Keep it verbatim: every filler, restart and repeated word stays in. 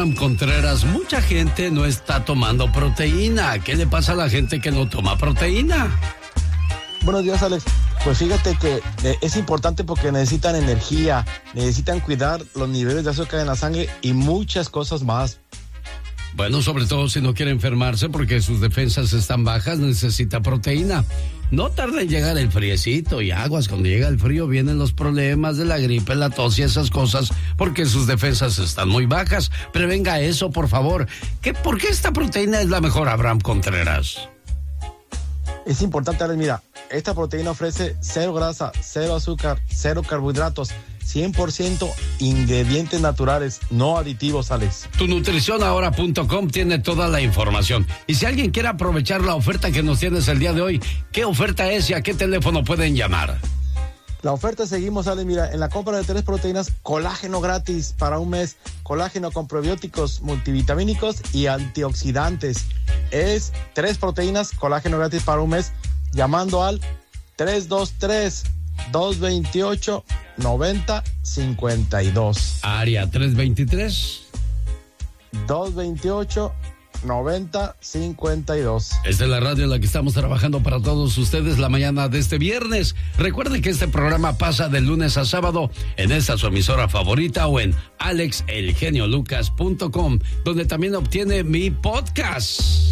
Abraham Contreras, mucha gente no está tomando proteína. ¿Qué le pasa a la gente que no toma proteína? Buenos días, Alex. Pues fíjate que eh, es importante porque necesitan energía, necesitan cuidar los niveles de azúcar en la sangre y muchas cosas más. Bueno, sobre todo si no quiere enfermarse porque sus defensas están bajas, necesita proteína. No tarda en llegar el friecito y aguas. Cuando llega el frío vienen los problemas de la gripe, la tos y esas cosas porque sus defensas están muy bajas. Prevenga eso, por favor. ¿Qué, ¿Por qué esta proteína es la mejor, Abraham Contreras? Es importante, Alex, mira, esta proteína ofrece cero grasa, cero azúcar, cero carbohidratos, cien por ciento ingredientes naturales, no aditivos, Alex. tu nutrición ahora punto com tiene toda la información. Y si alguien quiere aprovechar la oferta que nos tienes el día de hoy, ¿qué oferta es y a qué teléfono pueden llamar? La oferta seguimos, Alex, mira, en la compra de tres proteínas, colágeno gratis para un mes, colágeno con probióticos multivitamínicos y antioxidantes. Es tres proteínas, colágeno gratis para un mes, llamando al tres dos tres, dos dos ocho, nueve cero cinco dos. Área tres dos tres. dos dos ocho, nueve cero cinco dos. Esta es la radio en la que estamos trabajando para todos ustedes la mañana de este viernes. Recuerden que este programa pasa de lunes a sábado en esta su emisora favorita o en alex el genio lucas punto com, donde también obtiene mi podcast.